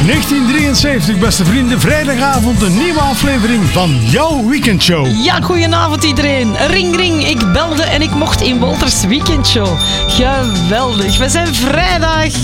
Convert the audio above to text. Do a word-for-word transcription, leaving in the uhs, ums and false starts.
negentien drieënzeventig, beste vrienden. Vrijdagavond een nieuwe aflevering van jouw weekendshow. Ja, goedenavond iedereen. Ring, ring. Ik belde en ik mocht in Wolters weekendshow. Geweldig. We zijn vrijdag.